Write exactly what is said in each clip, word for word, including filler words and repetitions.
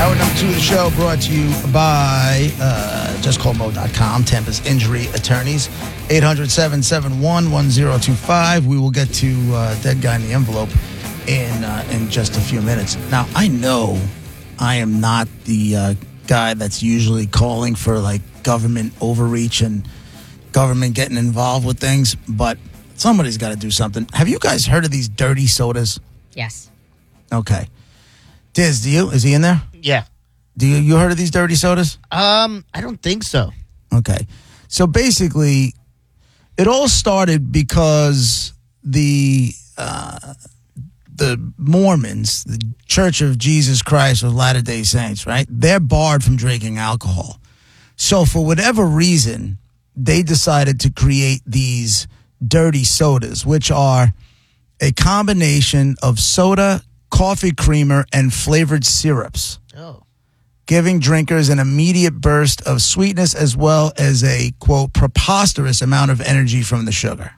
Hour number two of the show brought to you by uh, just call mo dot com, Tampa's injury attorneys. eight hundred, seven seven one, one zero two five. We will get to uh, Dead Guy in the Envelope in uh, in just a few minutes. Now, I know I am not the uh, guy that's usually calling for like government overreach and government getting involved with things, but somebody's got to do something. Have you guys heard of these dirty sodas? Yes. Okay. Diz, do you? Is he in there? Yeah. Do you, you heard of these dirty sodas? Um, I don't think so. Okay. So basically, it all started because the uh, the Mormons, the Church of Jesus Christ of Latter-day Saints, right? They're barred from drinking alcohol. So for whatever reason, they decided to create these dirty sodas, which are a combination of soda, coffee creamer, and flavored syrups, Oh. giving drinkers an immediate burst of sweetness as well as a, quote, preposterous amount of energy from the sugar.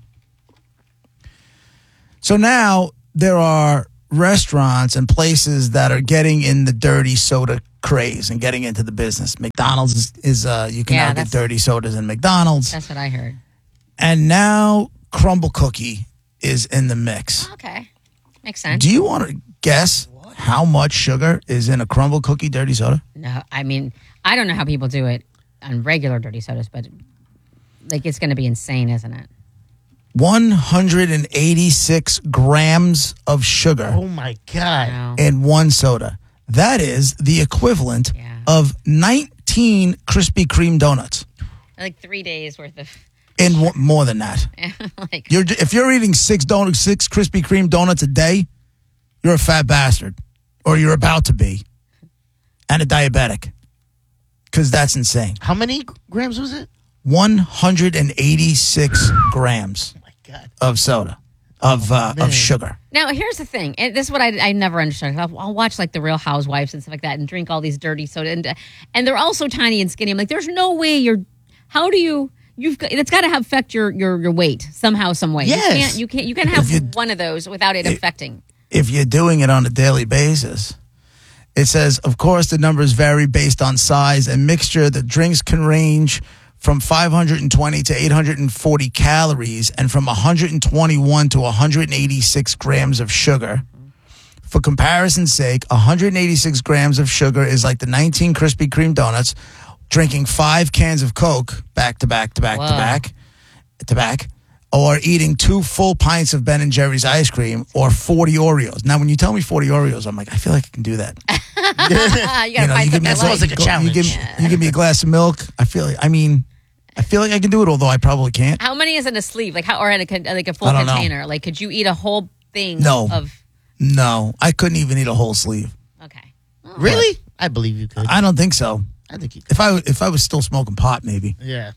So now there are restaurants and places that are getting in the dirty soda craze and getting into the business. McDonald's is, is uh, you can Yeah, now get that's- dirty sodas in McDonald's. That's what I heard. And now Crumble Cookie is in the mix. Okay. Makes sense. Do you want to guess how much sugar is in a Crumble Cookie dirty soda? No, I mean, I don't know how people do it on regular dirty sodas, but like it's going to be insane, isn't it? one hundred eighty-six grams of sugar Oh, my God. No. in one soda. That is the equivalent Yeah. of nineteen Krispy Kreme donuts. Like three days worth of, In w- more than that. like, You're, if you're eating six donuts, six Krispy Kreme donuts a day, you're a fat bastard, or you're about to be, and a diabetic, because that's insane. How many grams was it? one hundred eighty-six grams Oh, my God. of soda, of uh, man. of sugar. now here's the thing. And this is what I, I never understood. I'll, I'll watch like the Real Housewives and stuff like that and drink all these dirty soda. And, and they're all so tiny and skinny. I'm like, there's no way you're, how do you, you've got, it's got to affect your, your, your weight somehow, some way. Yes. You can't, you can't, you can have you- one of those without it affecting. If you're doing it on a daily basis, it says, of course, the numbers vary based on size and mixture. The drinks can range from five hundred twenty to eight hundred forty calories and from one hundred twenty-one to one hundred eighty-six grams of sugar. For comparison's sake, one hundred eighty-six grams of sugar is like the nineteen Krispy Kreme donuts, drinking five cans of Coke back to back to back to Whoa. back to back, or eating two full pints of Ben and Jerry's ice cream, or forty Oreos. Now, when you tell me forty Oreos, I'm like, I feel like I can do that. you got to You know, find you give me a something sounds glass, like a go- challenge. You give, you give me a glass of milk. I feel like, I mean, I feel like I can do it, although I probably can't. How many is in a sleeve? Like how, or in a con- like a full I don't know. container? Like, could you eat a whole thing? No. Of No, I couldn't even eat a whole sleeve. okay. Really? I believe you could. I don't think so. I think you could. If I if I was still smoking pot, maybe. Yeah.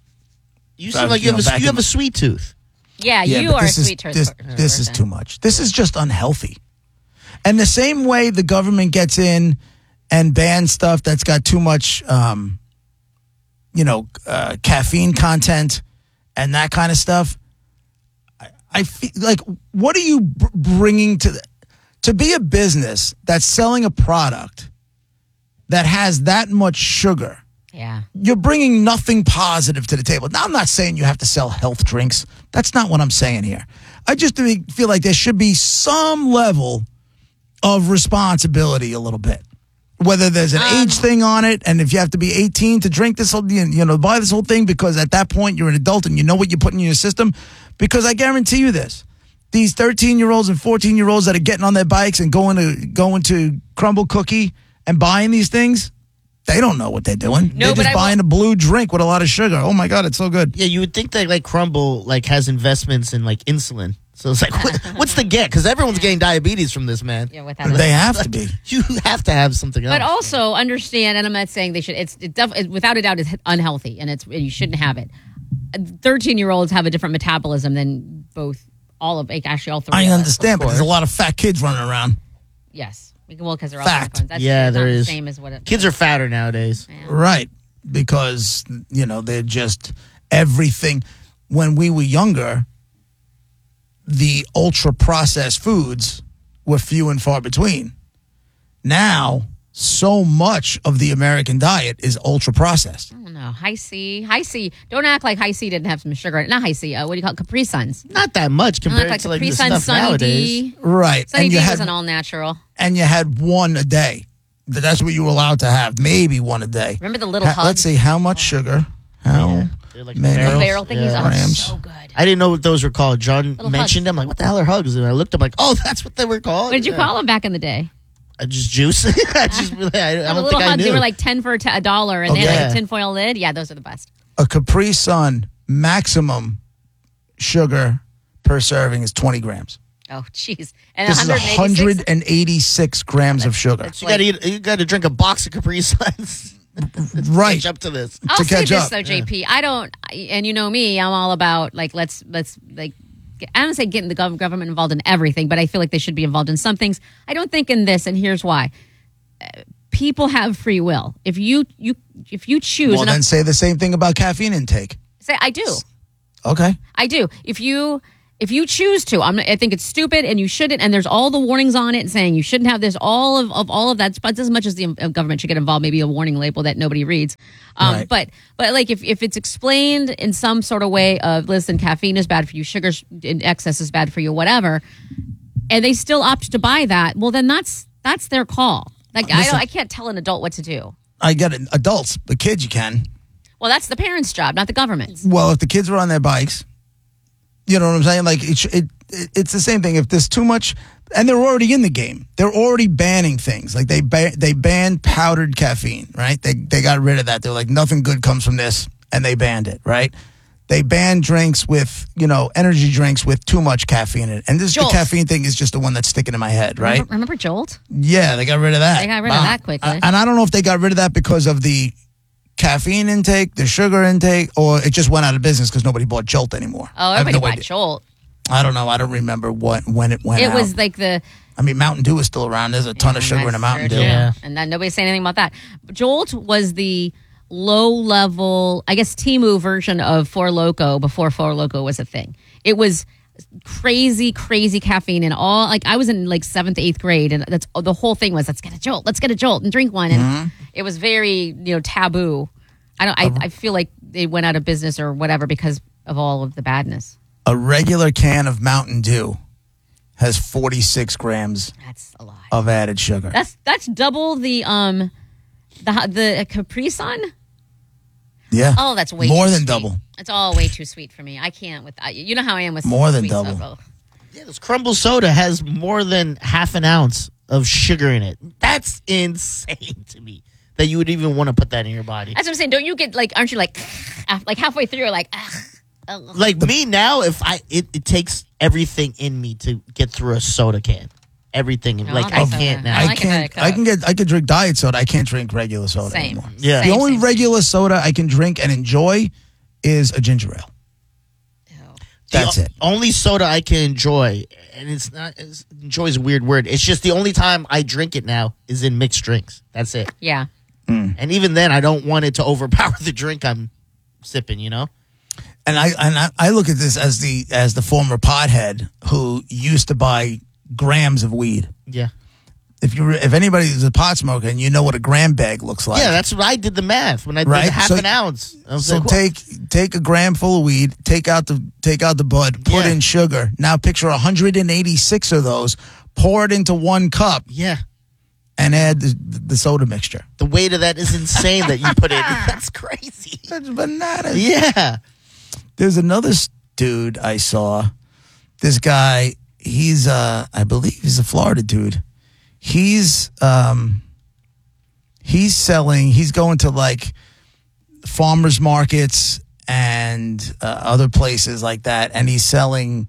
You So, seem like you you know, have, a, back you in- have a sweet tooth. Yeah, Yeah, you but are a this is- sweet tooth This, per- this is person. too much. This is just unhealthy. And the same way the government gets in and bans stuff that's got too much, um, you know, uh, caffeine content and that kind of stuff. I, I feel like, what are you br- bringing to the, to be a business that's selling a product that has that much sugar? Yeah. You're bringing nothing positive to the table. Now, I'm not saying you have to sell health drinks. That's not what I'm saying here. I just feel like there should be some level of responsibility a little bit. Whether there's an Um, age thing on it, and if you have to be eighteen to drink this whole, you know, buy this whole thing, because at that point you're an adult and you know what you're putting in your system. Because I guarantee you this. These thirteen-year-olds and fourteen-year-olds that are getting on their bikes and going to going to Crumble Cookie and buying these things, they don't know what they're doing. No, they're but just I buying a blue drink with a lot of sugar. Oh my God, it's so good. Yeah, you would think that like Crumble like has investments in like insulin. So it's like, what, what's the get? Because everyone's getting diabetes from this, man. Yeah, without They have to be. You have to have something else. But also understand, and I'm not saying they should. It's it def, it, without a doubt it's unhealthy, and it's and you shouldn't have it. Thirteen year olds have a different metabolism than both all of actually all three. I of us. understand, but there's a lot of fat kids running around. Yes, well, because they're all Fact. smartphones. That's Yeah, it's there not is. the same as what it, Kids are fatter nowadays. Yeah. Right. Because, you know, they're just everything. When we were younger, the ultra processed foods were few and far between. Now, so much of the American diet is ultra processed. I don't know. High C. High C. Don't act like High C didn't have some sugar in it. Not High C. Uh, what do you call it? Capri Suns. Not that much Don't compared act like to like Capri the Suns, stuff Sunny nowadays. D. Right. Sunny and D you had wasn't all natural. and you had one a day. Th- That's what you were allowed to have. Maybe one a day. Remember the little Ha- hugs? let's see how much sugar. How Yeah. They're like many The barrels. barrel thing. Yeah. Oh, Grams. so good. I didn't know what those were called. John Little mentioned hugs. them. Like, what the hell are hugs? And I looked up like, oh, that's what they were called. What did you Yeah. call them back in the day? Uh, just juice. I just really, I, I The don't little think I hugs. knew. They were like ten for a, t- a dollar, and they had Okay. like a tinfoil lid. Yeah, those are the best. A Capri Sun maximum sugar per serving is twenty grams. Oh, jeez. And This is one hundred eighty-six. one hundred eighty-six grams of sugar. you got to eat. You got to drink a box of Capri Suns. Right. Catch up to this. I'll to say catch this up. though, J P. I don't, and you know me, I'm all about like let's let's like. get- I don't say getting the gov- government involved in everything, but I feel like they should be involved in some things. I don't think in this, and here's why. Uh, People have free will. If you you if you choose, Well, and then I'm- say the same thing about caffeine intake. say I do. Okay. I do. If you if you choose to, I'm, I think it's stupid and you shouldn't. And there's all the warnings on it saying you shouldn't have this. All of, of all of that. But as much as the um, government should get involved, maybe a warning label that nobody reads. Um, Right. But but like if, if it's explained in some sort of way of listen, caffeine is bad for you, sugar in excess is bad for you, whatever, and they still opt to buy that, well then that's that's their call. Like I Listen. don't, I can't tell an adult what to do. I get it. Adults, the kids, you can. Well, that's the parents' job, not the government's. Well, if the kids are on their bikes, you know what I'm saying? Like, it, sh- it, it it's the same thing. If there's too much, and they're already in the game, they're already banning things. Like, they ba- they banned powdered caffeine, right? They, they got rid of that. They're like, nothing good comes from this, and they banned it, right? They banned drinks with, you know, energy drinks with too much caffeine in it. And this Jolt. the caffeine thing is just the one that's sticking in my head, right? Remember, remember Jolt? Yeah, they got rid of that. They got rid of Wow. that quickly. I- and I don't know if they got rid of that because of the caffeine intake, the sugar intake, or it just went out of business because nobody bought Jolt anymore. Oh, I have everybody no bought idea. Jolt. I don't know. I don't remember what when it went It out. was like the I mean, Mountain Dew is still around. There's a ton of sugar in a Mountain Dew. Yeah. And then nobody's saying anything about that. Jolt was the low level, I guess, Timu version of Four Loko before Four Loko was a thing. It was crazy, crazy caffeine and all. Like I was in like seventh, eighth grade, and that's the whole thing was let's get a Jolt, let's get a Jolt and drink one. And Mm-hmm. it was very, you know, taboo. I don't. I, I feel like they went out of business or whatever because of all of the badness. A regular can of Mountain Dew has forty-six grams That's a lot. of added sugar. That's that's double the um the the Capri Sun. yeah. Oh, that's way more too than sweet. double. It's all way too sweet for me. I can't with I, you know how I am with More than sweet double. stuff. Oh. Yeah, this crumble soda has more than half an ounce of sugar in it. That's insane to me that you would even want to put that in your body. That's what I'm saying. Don't you get like? Aren't you like af- like halfway through? You're like, ugh, ugh. Like me now, if I it, it takes everything in me to get through a soda can. Everything, No, like I I like can't soda. now. I I like a Diet can't. Coke. I can get. I could drink diet soda. I can't drink regular soda Same. anymore. Yeah. Same, The only same. regular soda I can drink and enjoy is a ginger ale. That's the it. o- Only soda I can enjoy, and it's not it's, enjoy is a weird word. It's just the only time I drink it now is in mixed drinks. That's it. Yeah. And even then, I don't want it to overpower the drink I'm sipping. You know? And I and I, I look at this as the as the former pothead who used to buy grams of weed. Yeah. If you if anybody's a pot smoker and you know what a gram bag looks like, Yeah, that's what I did the math when I did Right, half so- an ounce. I was so like, what? take take a gram full of weed, take out the take out the bud, put Yeah. in sugar. Now picture one hundred eighty-six of those, pour it into one cup, Yeah. and add the, the soda mixture. The weight of that is insane that you put in. That's crazy. That's bananas. Yeah. There's another s- dude I saw. This guy, he's uh I believe he's a Florida dude. He's um he's selling, he's going to like farmers markets and uh, other places like that, and he's selling,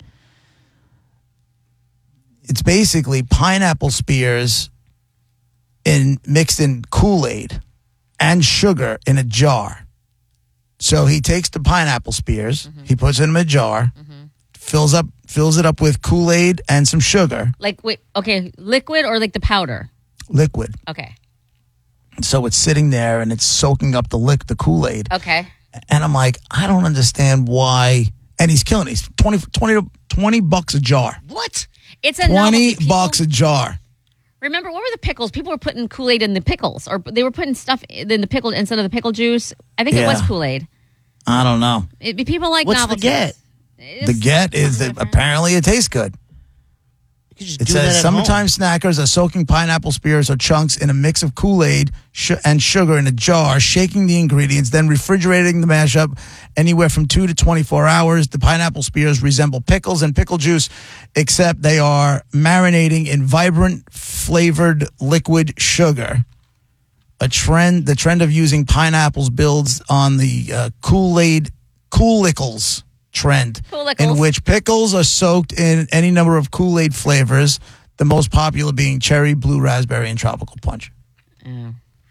it's basically pineapple spears in mixed in Kool-Aid and sugar in a jar. So he takes the pineapple spears, he puts it in a jar, fills up fills it up with Kool-Aid and some sugar, Like wait, okay, liquid or like the powder? liquid. Okay. So it's sitting there and it's soaking up the lick the Kool-Aid. Okay. And I'm like, I don't understand why. And he's killing it. He's twenty, twenty, twenty bucks a jar. What? It's a twenty novelty. People- bucks a jar. Remember, what were the pickles? People were putting Kool-Aid in the pickles, or they were putting stuff in the pickle instead of the pickle juice. I think it Yeah. was Kool-Aid. I don't know. It, people like What's the novelties. get? It's The get is that different. apparently it tastes good. You could just It do that says at summertime home. snackers are soaking pineapple spears or chunks in a mix of Kool-Aid sh- and sugar in a jar, shaking the ingredients, then refrigerating the mashup anywhere from two to twenty-four hours. The pineapple spears resemble pickles and pickle juice, except they are marinating in vibrant flavored liquid sugar. A trend, the trend of using pineapples builds on the uh, Kool-Aid, Kool-Lickles trend, Kool-Lickles. in which pickles are soaked in any number of Kool-Aid flavors, the most popular being cherry, blue raspberry, and tropical punch. Yeah.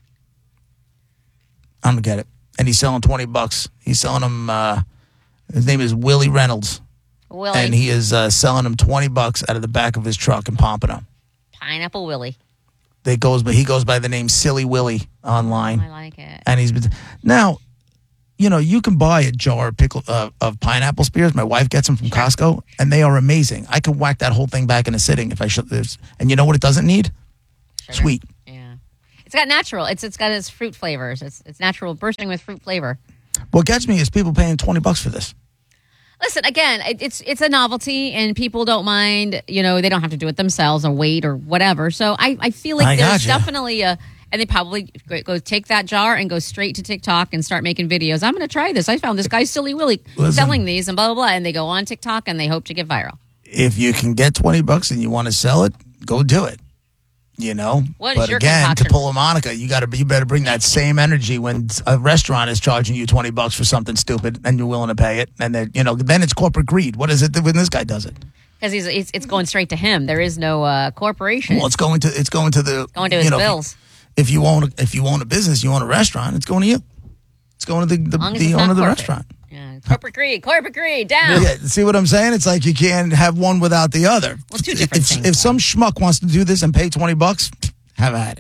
I don't get it. And he's selling twenty bucks. He's selling them, uh, his name is Willie Reynolds, Willie. and he is uh, selling them twenty bucks out of the back of his truck in Pompano. Pineapple Willie. They goes, but he goes by the name Silly Willie online. I like it. And he's been now, you know, you can buy a jar of pickle uh, of pineapple spears. My wife gets them from Costco, and they are amazing. I could whack that whole thing back in a sitting if I should. And you know what it doesn't need? Sugar. Sweet. Yeah. It's got natural. It's it's got its fruit flavors. It's it's natural, bursting with fruit flavor. What gets me is people paying twenty bucks for this. Listen, again, it, it's it's a novelty, and people don't mind. You know, they don't have to do it themselves or wait or whatever. So I, I feel like I there's gotcha. definitely a, and they probably go, go take that jar and go straight to TikTok and start making videos. I'm going to try this. I found this guy Silly Willie Listen. selling these and blah blah blah, and they go on TikTok and they hope to get viral. If you can get twenty bucks and you want to sell it, go do it. You know, What is but your again, concoction? to pull a Monica, you got to you better bring that same energy when a restaurant is charging you twenty bucks for something stupid and you're willing to pay it, and then you know, then it's corporate greed. What is it that when this guy does it? Because he's it's, it's going straight to him. There is no uh, corporation Well, it's going to it's going to the going to you his know, bills. If you own if you own a business, you own a restaurant, it's going to you. It's going to the the, As long as the it's owner not of the corporate. restaurant. Yeah, corporate greed, corporate greed, down. Yeah, see what I'm saying? It's like you can't have one without the other. Well, two different if, things, If some schmuck wants to do this and pay twenty bucks, have at it.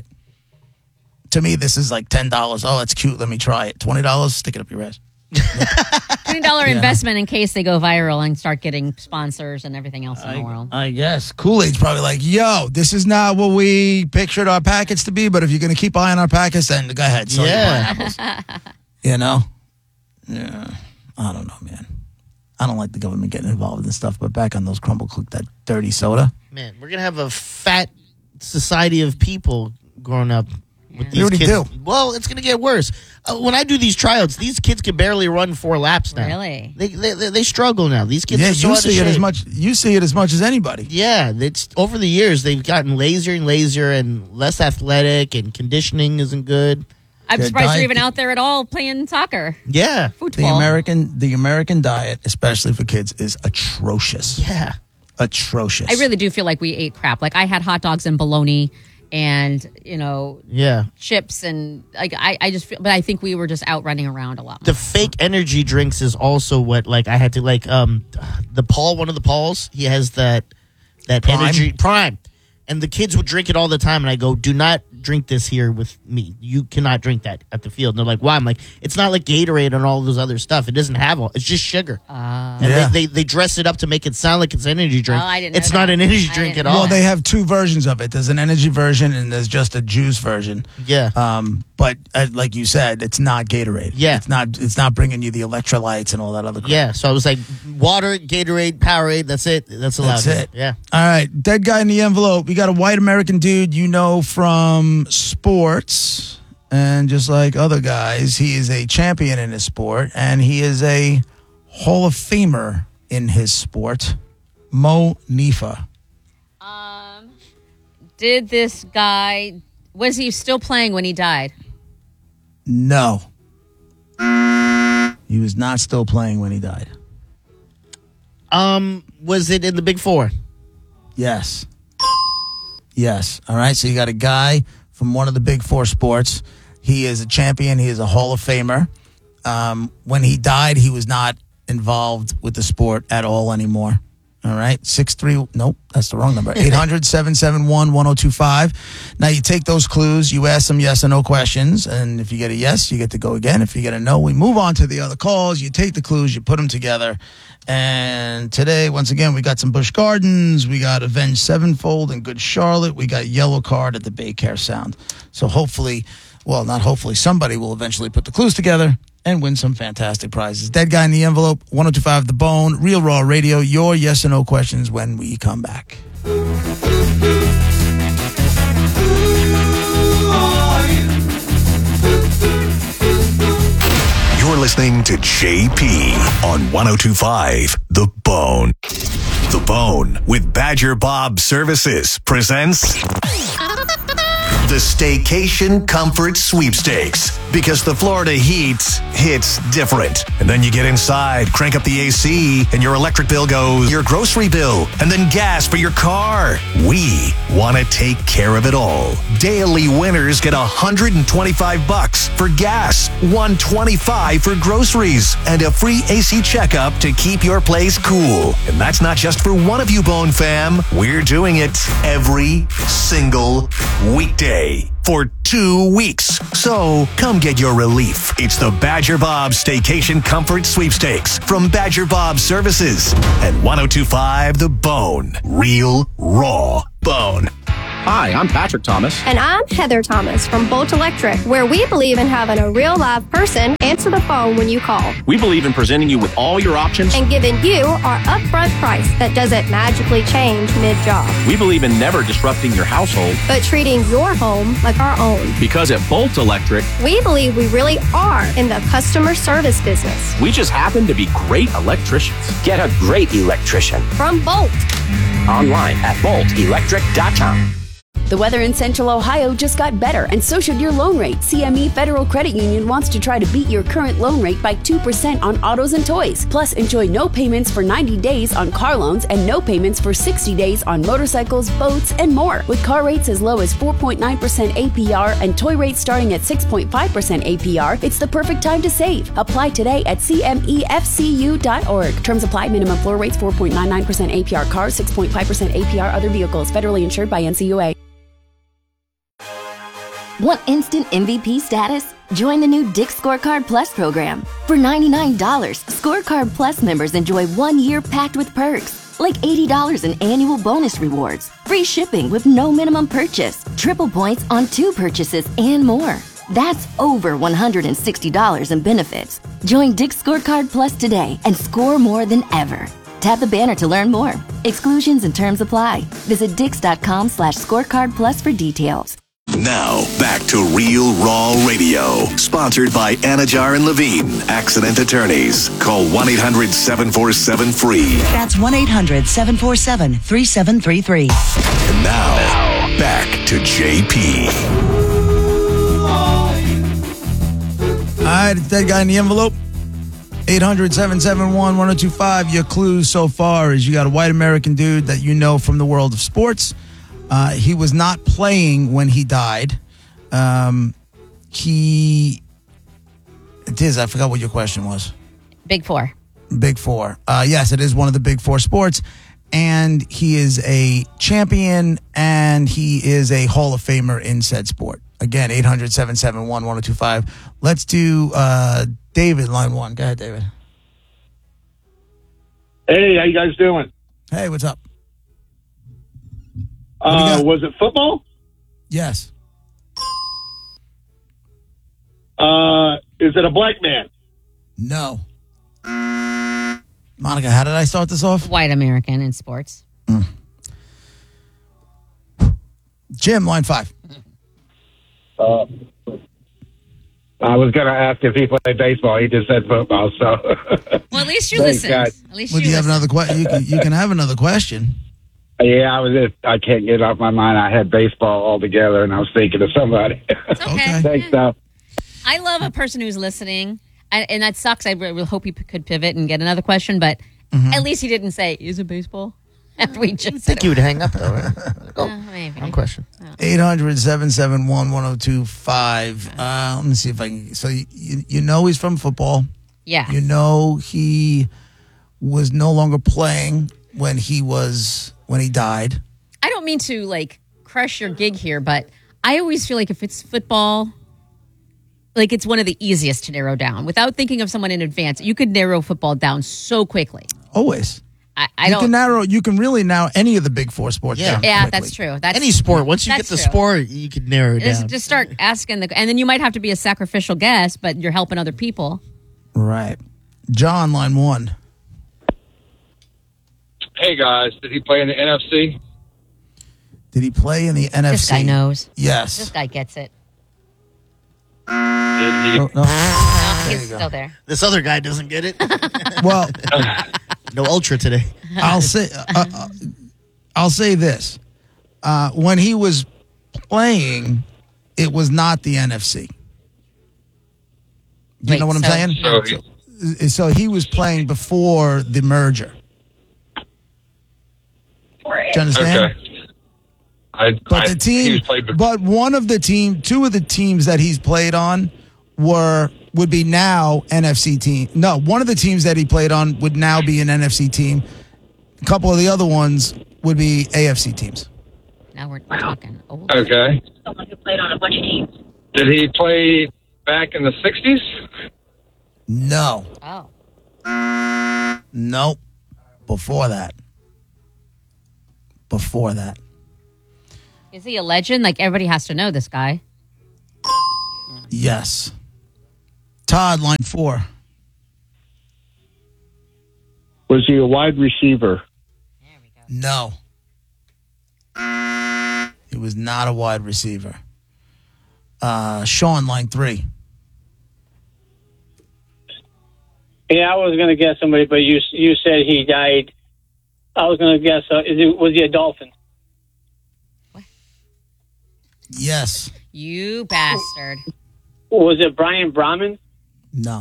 To me, this is like ten dollars. Oh, that's cute. Let me try it. twenty dollars, stick it up your ass. Twenty dollar investment in case they go viral and start getting sponsors and everything else in the world. I guess. Kool-Aid's probably like, yo, this is not what we pictured our packets to be, but if you're going to keep buying our packets, then go ahead. Sell your Yeah. pineapples. You know? Yeah. I don't know, man. I don't like the government getting involved in this stuff, but back on those Crumble Cook, that dirty soda. Man, we're gonna have a fat society of people growing up. With these You already kids. do. Well, it's gonna get worse. Uh, when I do these tryouts, these kids can barely run four laps now. Really? They they, they, they struggle now. These kids Yeah, are so you out of see it as shape. much. You see it as much as anybody. Yeah, it's over the years they've gotten lazier and lazier and less athletic, and conditioning isn't good. I'm Their surprised diet- you're even out there at all playing soccer. Yeah, The Football. American, the American diet, especially for kids, is atrocious. yeah. Atrocious. I really do feel like we ate crap. Like I had hot dogs and bologna and, you know, Yeah. chips and like I, I just feel, but I think we were just out running around a lot more. The fake energy drinks is also what like I had to like um the Paul one of the Pauls he has that that Prime? energy prime, and the kids would drink it all the time, and I go, do not drink this here with me. You cannot drink that at the field. And they're like, why? I'm like, it's not like Gatorade and all those other stuff. It doesn't have all. It's just sugar. Uh, and Yeah. they, they they dress it up to make it sound like it's an energy drink. Oh, I didn't know it's not that. an energy I drink didn't at know all. Well, they have two versions of it. There's an energy version and there's just a juice version. yeah. Um, but uh, like you said, it's not Gatorade. Yeah. it's not. It's not bringing you the electrolytes and all that other crap. Yeah, so I was like, water, Gatorade, Powerade, that's it. That's allowed. That's it. Yeah. All right, dead guy in the envelope. We got a white American dude you know from sports, and just like other guys, he is a champion in his sport, and he is a Hall of Famer in his sport. Mo Nifa. um, did this guy, was he still playing when he died? No, he was not still playing when he died. Um, was it in the Big Four? Yes. Yes. All right. So you got a guy from one of the big four sports. He is a champion. He is a Hall of Famer. Um, when he died, he was not involved with the sport at all anymore. All right, six three. Nope, that's the wrong number. eight hundred, seven seven one, one oh two five. Now you take those clues, you ask them yes or no questions, and if you get a yes, you get to go again. If you get a no, we move on to the other calls. You take the clues, you put them together. And today, once again, we got some Busch Gardens, we got Avenged Sevenfold and Good Charlotte, we got Yellow Card at the Baycare Sound. So hopefully, well, not hopefully, somebody will eventually put the clues together and win some fantastic prizes. Dead Guy in the Envelope, one oh two five The Bone, Real Raw Radio, your yes or no questions when we come back. You're listening to J P on one oh two five The Bone. The Bone with Badger Bob Services presents the Staycation Comfort Sweepstakes. Because the Florida heat hits different. And then you get inside, crank up the A C, and your electric bill goes, your grocery bill, and then gas for your car. We want to take care of it all. Daily winners get one hundred twenty-five bucks for gas, one hundred twenty-five for groceries, and a free A C checkup to keep your place cool. And that's not just for one of you, Bone fam. We're doing it every single weekday for two weeks. So come get your relief. It's the Badger Bob Staycation Comfort Sweepstakes from Badger Bob Services and one oh two five The Bone. Real, raw bone. Hi, I'm Patrick Thomas. And I'm Heather Thomas from Bolt Electric, where we believe in having a real live person answer the phone when you call. We believe in presenting you with all your options and giving you our upfront price that doesn't magically change mid-job. We believe in never disrupting your household, but treating your home like our own. Because at Bolt Electric, we believe we really are in the customer service business. We just happen to be great electricians. Get a great electrician from Bolt. Online at bolt electric dot com. The weather in Central Ohio just got better, and so should your loan rate. C M E Federal Credit Union wants to try to beat your current loan rate by two percent on autos and toys. Plus, enjoy no payments for ninety days on car loans and no payments for sixty days on motorcycles, boats, and more. With car rates as low as four point nine percent A P R and toy rates starting at six point five percent A P R, it's the perfect time to save. Apply today at C M E F C U dot org. Terms apply. Minimum floor rates four point nine nine percent A P R cars, six point five percent A P R other vehicles. Federally insured by N C U A. Want instant M V P status? Join the new Dick's Scorecard Plus program. For ninety-nine dollars, Scorecard Plus members enjoy one year packed with perks, like eighty dollars in annual bonus rewards, free shipping with no minimum purchase, triple points on two purchases, and more. That's over one hundred sixty dollars in benefits. Join Dick's Scorecard Plus today and score more than ever. Tap the banner to learn more. Exclusions and terms apply. Visit dix.com slash scorecard plus for details. Now, back to Real Raw Radio, sponsored by Anajar and Levine, Accident Attorneys. Call one eight hundred seven four seven free. That's one eight hundred seven four seven three seven three three. And now, back to J P. All right, it's Dead Guy in the Envelope. eight hundred seven seven one one oh two five. Your clues so far is you got a white American dude that you know from the world of sports. Uh, he was not playing when he died. Um, he, it is, I forgot what your question was. Big Four. Big Four. Uh, yes, it is one of the Big Four sports. And he is a champion and he is a Hall of Famer in said sport. Again, eight hundred seven seven one one oh two five. Let's do uh, David, line one. Go ahead, David. Hey, how you guys doing? Hey, what's up? Uh, was it football? Yes. Uh, is it a black man? No. Monica, how did I start this off? White American in sports. Mm. Jim, line five. Uh, I was going to ask if he played baseball. He just said football. So, well, at least you Thanks, listened. guys. At least well, you do you have listened. another question? You can, you can have another question. Yeah, I was just, I can't get it off my mind. I had baseball altogether, and I was thinking of somebody. It's okay. Thanks, though. I love a person who's listening, and, and that sucks. I really hope he p- could pivot and get another question, but Mm-hmm. at least he didn't say, "Is it baseball?" After we just I said think it. you would hang up, though, right? Oh, Uh, maybe. wrong question. eight hundred seven seven one one oh two five. Uh, let me see if I can. So, you, you, you know he's from football. Yeah. You know he was no longer playing when he was when he died. I don't mean to like crush your gig here, but I always feel like if it's football, like it's one of the easiest to narrow down without thinking of someone in advance. You could narrow football down so quickly. Always. I, I you don't. can narrow. You can really narrow any of the big four sports Yeah. down. Yeah, quickly. that's true. That's Any sport. Once you get that's the true. sport, you can narrow it Just, down. just start asking the, and then you might have to be a sacrificial guest, but you're helping other people. Right. John, line one. Hey guys, did he play in the N F C? Did he play in the N F C? This guy knows. Yes. This guy gets it. Did he? No, no. No, There he's you go. still there. This other guy doesn't get it. Well, No ultra today. I'll say. Uh, uh, I'll say this: uh, when he was playing, it was not the N F C. Do you Wait, know what I'm so- saying? So he, So he was playing before the merger. Do you understand? okay. I, But I, the he team, was played before. but one of the team, two of the teams that he's played on were would be now N F C team. No, one of the teams that he played on would now be an N F C team. A couple of the other ones would be A F C teams. Now we're talking old. Okay. Someone who played on a bunch of teams. Did he play back in the sixties? No, Oh. nope. Before that, before that, Is he a legend? Like, everybody has to know this guy. yes. Todd, line four. Was he a wide receiver? No. He was not a wide receiver. Uh, Sean, line three. Yeah, I was going to guess somebody, but you you said he died. I was going to guess, uh, is it, was he a Dolphin? Yes. You bastard. Was it Brian Brahman? No.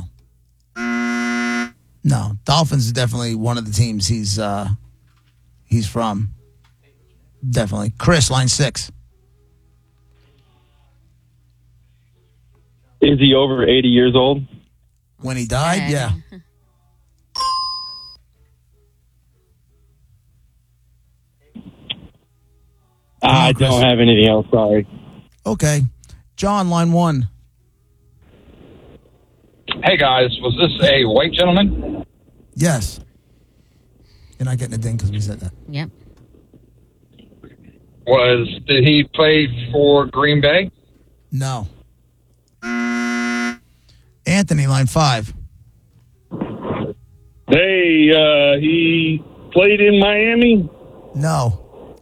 No. Dolphins is definitely one of the teams he's uh, he's from. Definitely. Chris, line six. Is he over eighty years old? When he died, Okay. yeah. I don't have anything else. Sorry. Okay. John, line one. Hey guys, was this a white gentleman? Yes. You're not getting a ding because we said that. Yep. Was did he play for Green Bay? No. Anthony, line five. Hey, uh, he played in Miami? No.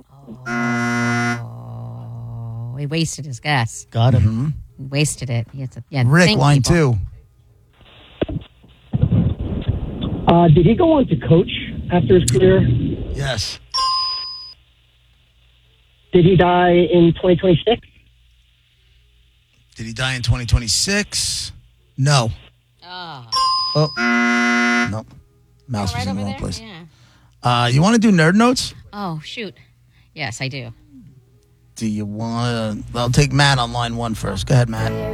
Oh, he wasted his guess. Got him. He wasted it. He had to, yeah, Rick, think, line people. two. Uh, did he go on to coach after his career? Yes. Did he die in twenty twenty-six? Did he die in twenty twenty-six? No. Oh. Oh. No. Mouse Oh, right was in the over wrong there? place. Yeah. Uh, you want to do nerd notes? Oh, shoot. Yes, I do. Do you want to? I'll take Matt on line one first. Go ahead, Matt.